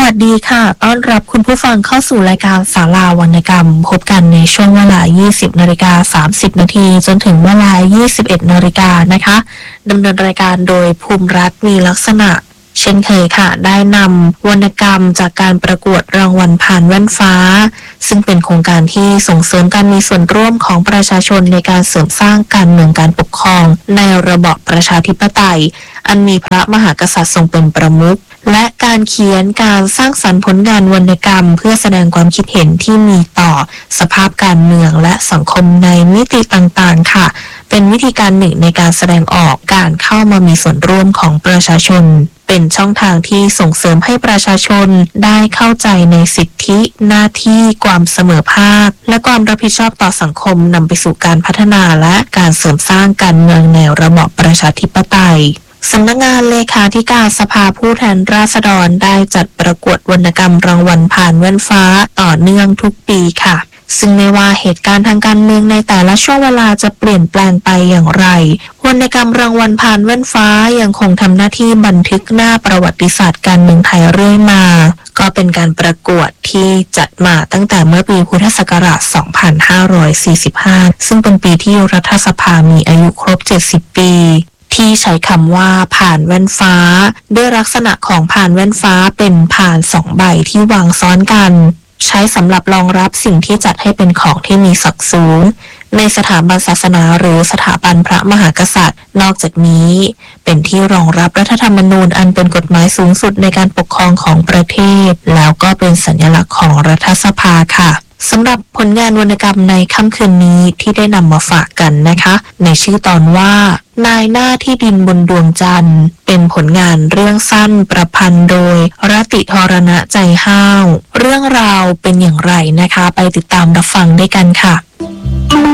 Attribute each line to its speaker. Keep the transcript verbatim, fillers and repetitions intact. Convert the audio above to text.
Speaker 1: วัสดีค่ะต้อนรับคุณผู้ฟังเข้าสู่รายการศาลาวรรณกรรมพบกันในช่วงเวลา ยี่สิบนาฬิกาสามสิบนาทีจนถึงเวลา ยี่สิบเอ็ดนาฬิกานะคะดำเนินรายการโดยภูมิรัตน์มีลักษณะเช่นเคยค่ะได้นำวรรณกรรมจากการประกวดรางวัลผ่านแว่นฟ้าซึ่งเป็นโครงการที่ส่งเสริมการมีส่วนร่วมของประชาชนในการเสริมสร้างการเมืองการปกครองในระบอบประชาธิปไตยอันมีพระมหากษัตริย์ทรงเป็นประมุขและการเขียนการสร้างสรรค์ผลงานวรรณกรรมเพื่อแสดงความคิดเห็นที่มีต่อสภาพการเมืองและสังคมในมิติต่างๆค่ะเป็นวิธีการหนึ่งในการแสดงออกการเข้ามามีส่วนร่วมของประชาชนเป็นช่องทางที่ส่งเสริมให้ประชาชนได้เข้าใจในสิทธิหน้าที่ความเสมอภาคและความรับผิดชอบต่อสังคมนำไปสู่การพัฒนาและการเสริมสร้างการเมืองในระบอบประชาธิปไตยสำนักงานเลขาธิการสภาผู้แทนราษฎรได้จัดประกวดวรรณกรรมรางวัลผ่านแว่นฟ้าต่อเนื่องทุกปีค่ะซึ่งไม่ว่าเหตุการณ์ทางการเมืองในแต่ละช่วงเวลาจะเปลี่ยนแปลงไปอย่างไรวรรณกรรมรางวัลผ่านแว่นฟ้ายังคงทำหน้าที่บันทึกหน้าประวัติศาสตร์การเมืองไทยเรื่อยมาก็เป็นการประกวดที่จัดมาตั้งแต่เมื่อปีพุทธศักราช สองพันห้าร้อยสี่สิบห้า ซึ่งเป็นปีที่รัฐสภามีอายุครบ เจ็ดสิบ ปีที่ใช้คำว่าผ่านแว่นฟ้าด้วยลักษณะของผ่านแว่นฟ้าเป็นผ่านสองใบที่วางซ้อนกันใช้สำหรับรองรับสิ่งที่จัดให้เป็นของที่มีศักดิ์สูงในสถาบันศาสนาหรือสถาบันพระมหากษัตริย์นอกจากนี้เป็นที่รองรับรัฐธรรมนูญอันเป็นกฎหมายสูงสุดในการปกครองของประเทศแล้วก็เป็นสัญลักษณ์ของรัฐสภาค่ะสำหรับผลงานวรรณกรรมในค่ำคืนนี้ที่ได้นำมาฝากกันนะคะในชื่อตอนว่านายหน้าที่ดินบนดวงจันทร์เป็นผลงานเรื่องสั้นประพันธ์โดยรติธรณะใจห้าวเรื่องราวเป็นอย่างไรนะคะไปติดตามรับฟังด้วยกันค่ะ